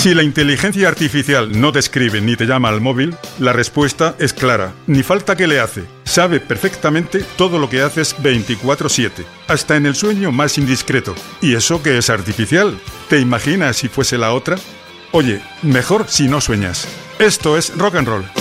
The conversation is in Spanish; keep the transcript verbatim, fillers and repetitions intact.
Si la inteligencia artificial no te escribe ni te llama al móvil, la respuesta es clara. Ni falta que le hace. Sabe perfectamente todo lo que haces veinticuatro siete, hasta en el sueño más indiscreto. ¿Y eso que es artificial? ¿Te imaginas si fuese la otra? Oye, mejor si no sueñas. Esto es Rock and Roll.